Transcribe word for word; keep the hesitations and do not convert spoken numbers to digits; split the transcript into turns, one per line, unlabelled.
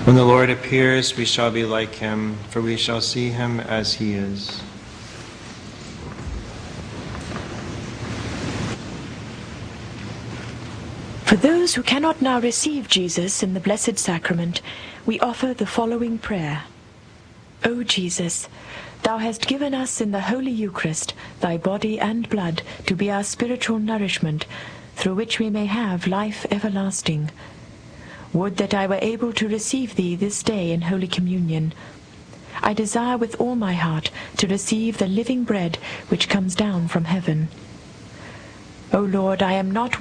When the Lord appears, we shall be like him, for we shall see him as he is.
For those who cannot now receive Jesus in the Blessed Sacrament, we offer the following prayer. O Jesus, Thou hast given us in the Holy Eucharist Thy body and blood to be our spiritual nourishment, through which we may have life everlasting. Would that I were able to receive Thee this day in Holy Communion. I desire with all my heart to receive the living bread which comes down from heaven. O Lord, I am not